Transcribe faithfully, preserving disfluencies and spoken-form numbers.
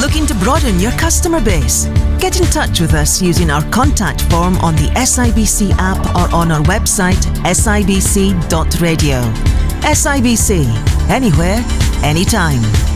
Looking to broaden your customer base? Get in touch with us using our contact form on the S I B C app or on our website S I B C dot radio. S I B C, anywhere, anytime.